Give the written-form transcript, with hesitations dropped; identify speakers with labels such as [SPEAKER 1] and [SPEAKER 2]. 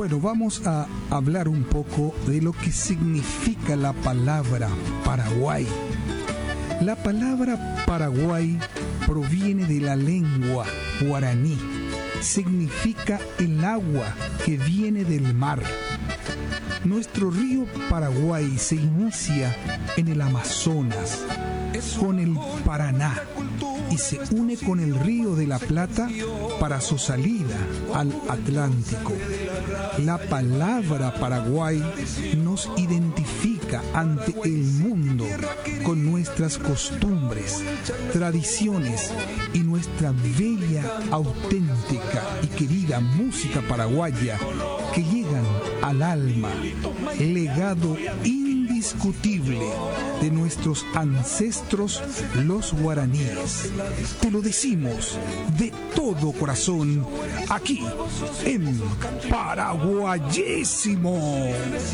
[SPEAKER 1] Bueno, vamos a hablar un poco de lo que significa la palabra Paraguay. La palabra Paraguay proviene de la lengua guaraní. Significa el agua que viene del mar. Nuestro río Paraguay se inicia en el Amazonas, con el Paraná, y se une con el río de la Plata para su salida al Atlántico. La palabra Paraguay nos identifica ante el mundo con nuestras costumbres, tradiciones y nuestra bella, auténtica y querida música paraguaya que llegan al alma, legado indiscutible de nuestros ancestros los guaraníes. Te lo decimos de todo corazón aquí en Paraguayísimo.